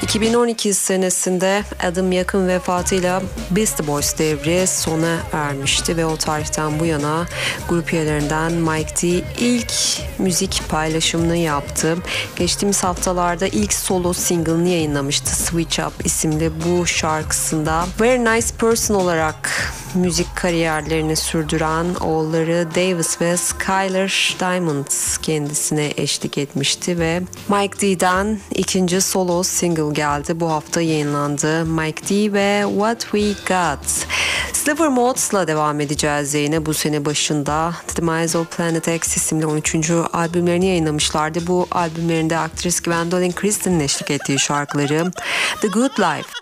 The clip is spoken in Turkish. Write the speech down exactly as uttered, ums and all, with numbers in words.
iki bin on iki senesinde Adam Yakın vefatıyla Beastie Boys devri sona ermişti ve o tarihten bu yana grup üyelerinden Mike D ilk müzik paylaşımını yaptı. Geçtiğimiz haftalarda ilk solo single'ını yayınlamıştı. Switch Up isimli bu şarkısında Very Nice Person olarak müzik kariyerlerini sürdüren oğulları Davis ve Skylar Diamond kendisine eşlik etmişti ve Mike D'den ikinci solo single geldi. Bu hafta yayınlandı. Mike D ve What We Got. Sliver Modes'la devam edeceğiz yine bu sene başında. The Demise of Planet X isimli on üçüncü albümlerini yayınlamışlardı. Bu albümlerinde aktris Gwendolyn Christie'nin eşlik ettiği şarkıları The Good Life.